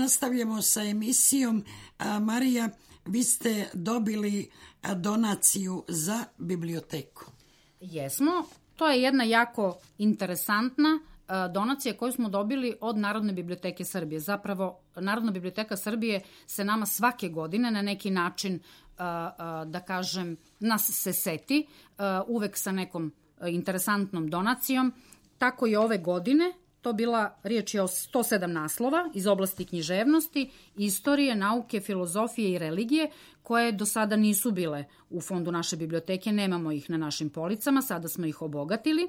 nastavljamo sa emisijom. Marija, vi ste dobili donaciju za biblioteku. Jesmo. To je jedna jako interesantna donacija koju smo dobili od Narodne biblioteke Srbije. Zapravo, Narodna biblioteka Srbije se nama svake godine na neki način, da kažem, nas se seti, uvek sa nekom interesantnom donacijom. Tako i ove godine, riječ je o 107 naslova iz oblasti književnosti, istorije, nauke, filozofije i religije, koje do sada nisu bile u fondu naše biblioteke, nemamo ih na našim policama, sada smo ih obogatili.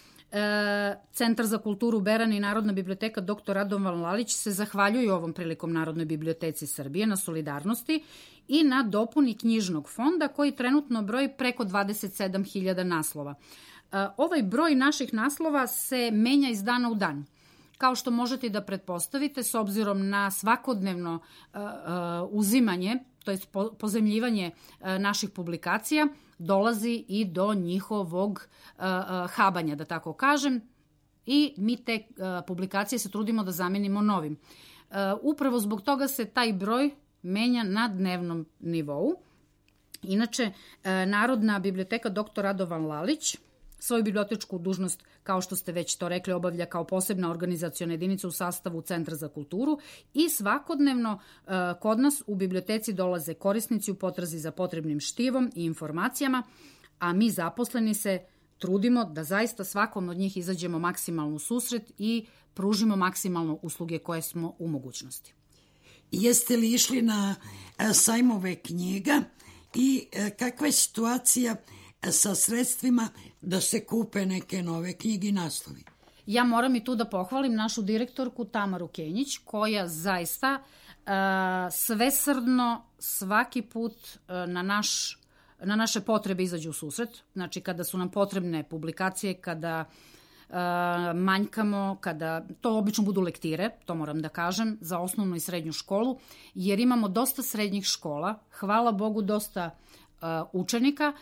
Centar za kulturu Beran i Narodna biblioteka dr. Radovan Lalić se zahvaljuju ovom prilikom Narodnoj biblioteci Srbije na solidarnosti i na dopuni knjižnog fonda koji trenutno broji preko 27.000 naslova. Ovaj broj naših naslova se menja iz dana u dan. Kao što možete da pretpostavite, s obzirom na svakodnevno uzimanje, to je pozemljivanje naših publikacija, dolazi i do njihovog habanja, da tako kažem, i mi te publikacije se trudimo da zamenimo novim. Upravo zbog toga se taj broj menja na dnevnom nivou. Inače, Narodna biblioteka dr. Radovan Lalić svoju bibliotečku dužnost, kao što ste već to rekli, obavlja kao posebna organizaciona jedinica u sastavu Centra za kulturu i svakodnevno kod nas u biblioteci dolaze korisnici u potrazi za potrebnim štivom i informacijama, a mi zaposleni se trudimo da zaista svakom od njih izađemo maksimalno u susret i pružimo maksimalno usluge koje smo u mogućnosti. Jeste li išli na sajmove knjiga i kakva je situacija sa sredstvima da se kupe neke nove knjige i naslovi? Ja moram i tu da pohvalim našu direktorku Tamaru Kenjić, koja zaista svesrdno svaki put na naše potrebe izađe u susret. Znači, kada su nam potrebne publikacije, kada manjkamo, kada to obično budu lektire, to moram da kažem, za osnovnu i srednju školu, jer imamo dosta srednjih škola, hvala Bogu dosta učenika,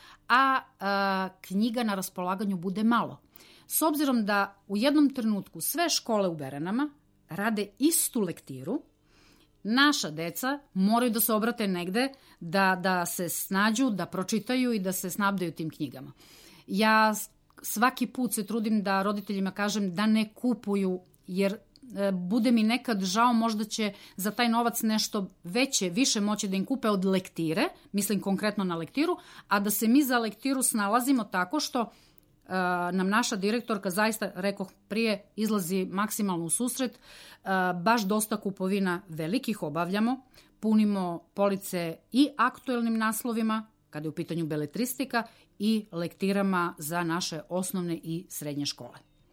a knjiga na raspolaganju bude malo. S obzirom da u jednom trenutku sve škole u Beranama rade istu lektiru, naša deca moraju da se obrate negde, da se snađu, da pročitaju i da se snabdaju tim knjigama. Ja svaki put se trudim da roditeljima kažem da ne kupuju, jer bude mi nekad žao, možda će za taj novac nešto više moći da im kupe od lektire, mislim konkretno na lektiru, a da se mi za lektiru snalazimo tako što nam naša direktorka, zaista rekoh prije, izlazi maksimalno u susret, baš dosta kupovina velikih obavljamo, punimo police i aktuelnim naslovima, kada je u pitanju beletristika, i lektirama za naše osnovne i srednje škole.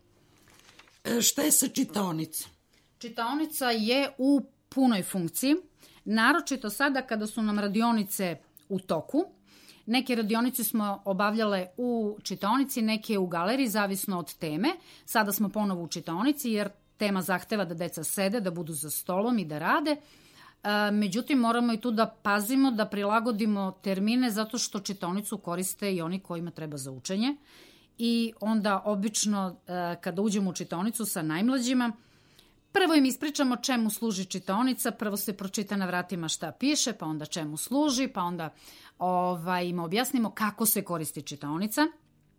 Šta je sa čitaonicom? Čitaonica je u punoj funkciji, naročito sada kada su nam radionice u toku. Neke radionice smo obavljale u čitaonici, neke u galeriji, zavisno od teme. Sada smo ponovo u čitaonici jer tema zahteva da deca sede, da budu za stolom i da rade. Međutim, moramo i tu da pazimo, da prilagodimo termine, zato što čitaonicu koriste i oni kojima treba za učenje. I onda obično kada uđemo u čitaonicu sa najmlađima, prvo im ispričamo čemu služi čitaonica, prvo se pročita na vratima šta piše, pa onda čemu služi, pa onda im objasnimo kako se koristi čitaonica,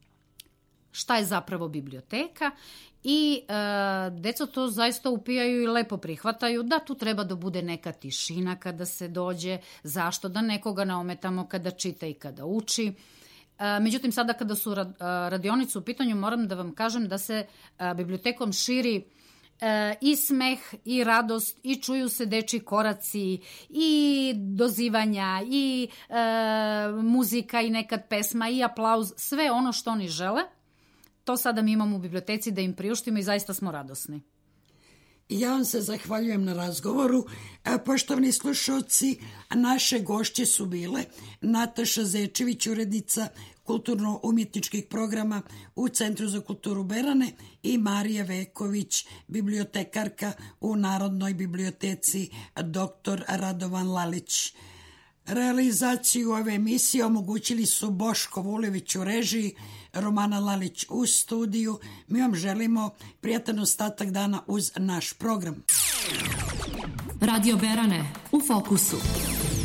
šta je zapravo biblioteka i deca to zaista upijaju i lepo prihvataju, da tu treba da bude neka tišina kada se dođe, zašto da nekoga ne ometamo kada čita i kada uči. Međutim, sada kada su radionice u pitanju, moram da vam kažem da se bibliotekom širi i smeh i radost i čuju se dečji koraci i dozivanja i muzika i nekad pesma i aplauz, sve ono što oni žele, to sada mi imamo u biblioteci da im priuštimo i zaista smo radosni. Ja vam se zahvaljujem na razgovoru. Poštovani slušalci, naše gošće su bile Nataša Zečević, urednica kulturno-umjetničkih programa u Centru za kulturu Berane, i Marija Veković, bibliotekarka u Narodnoj biblioteci dr. Radovan Lalić. Realizaciju ove emisije omogućili su Boško Vulević u režiji, Romana Lalić u studiju. Mi vam želimo prijatan ostatak dana uz naš program. Radio Berane u fokusu.